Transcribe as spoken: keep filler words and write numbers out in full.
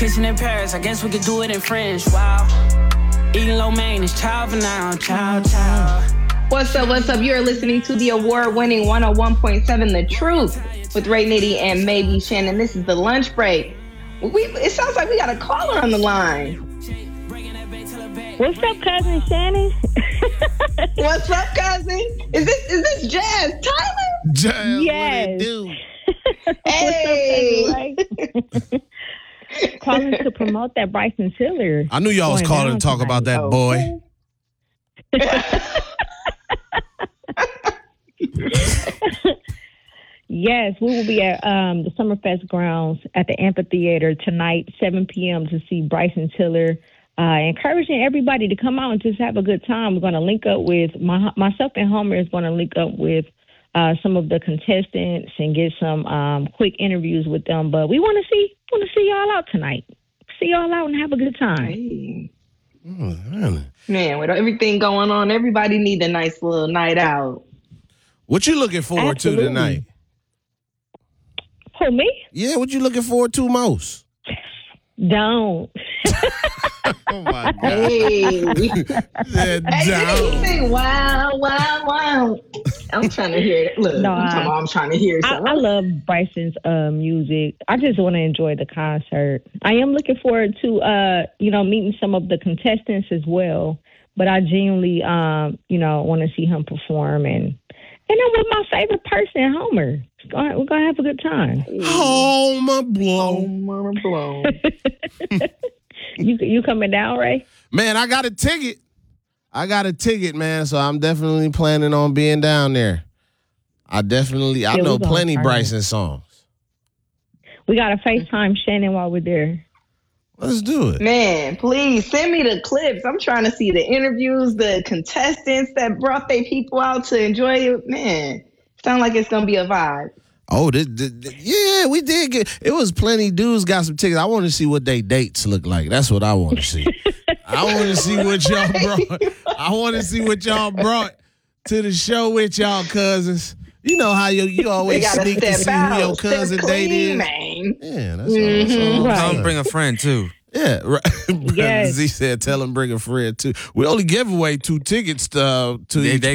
Kitchen in Paris, I guess we could do it in French. Wow. Eating lo mein is child for now. Child, child. What's up, what's up? You're listening to the award-winning one oh one point seven The Truth with Ray Nitty and Maybe Shannon. This is the lunch break. We, it sounds like we got a caller on the line. What's up, cousin Shannon? What's up, cousin? Is this is this Jazz Tyler? Jazz, Yes. what it do? Hey. What's up, cousin Ray? Calling to promote that Bryson Tiller. I knew y'all was going calling down to talk tonight. about that Oh. boy. Yes, we will be at um, the Summerfest grounds at the amphitheater tonight, seven p.m. to see Bryson Tiller. Uh, encouraging everybody to come out and just have a good time. We're going to link up with my, myself and Homer is going to link up with uh, some of the contestants and get some um, quick interviews with them. But we want to see want to see y'all out tonight. See y'all out and have a good time. Hey. Oh, really? Man, with everything going on, everybody need a nice little night out. What you looking forward Absolutely. to tonight? Who, me? Yeah, what you looking forward to most? Don't. Oh my God. Hey. Said Hey, down. you say, wow, wow, wow. I'm trying to hear it. Look, No, I'm, talking I- about I'm trying to hear I, something. I love Bryson's uh, music. I just want to enjoy the concert. I am looking forward to, uh, you know, meeting some of the contestants as well. But I genuinely, um, you know, want to see him perform. And, and then with my favorite person, Homer. It's gonna- We're going to have a good time. Home Oh, blow. my blown. You you coming down, Ray? Man, I got a ticket. I got a ticket, man. So I'm definitely planning on being down there. I definitely, I Yeah, we know gonna plenty turn. Bryson songs. We got to FaceTime Shannon while we're there. Let's do it. Man, please send me the clips. I'm trying to see the interviews, the contestants that brought their people out to enjoy it. Man, sound like it's gonna be a vibe. Oh, this, this, this- yeah, we did get. It was plenty dudes got some tickets. I want to see what they dates look like. That's what I want to see. I want to see what y'all brought. I want to see what y'all brought to the show with y'all cousins. You know how you you They always gotta sneak to step see who out, your step cousin date clean, is. man. Yeah, that's all. That's all. Right. Tell him bring a friend too. Yeah, right. Yes. Z said, "Tell him bring a friend too." We only gave away two tickets to, uh, to They, each they